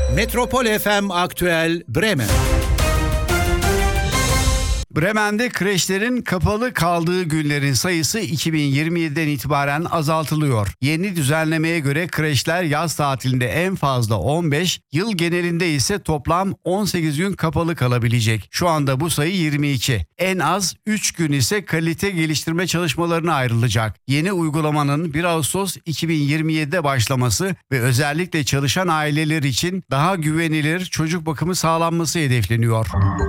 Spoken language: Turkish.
Metropol FM Aktüel Bremen. Bremen'de kreşlerin kapalı kaldığı günlerin sayısı 2027'den itibaren azaltılıyor. Yeni düzenlemeye göre kreşler yaz tatilinde en fazla 15, yıl genelinde ise toplam 18 gün kapalı kalabilecek. Şu anda bu sayı 22. En az 3 gün ise kalite geliştirme çalışmalarına ayrılacak. Yeni uygulamanın 1 Ağustos 2027'de başlaması ve özellikle çalışan aileler için daha güvenilir çocuk bakımı sağlanması hedefleniyor.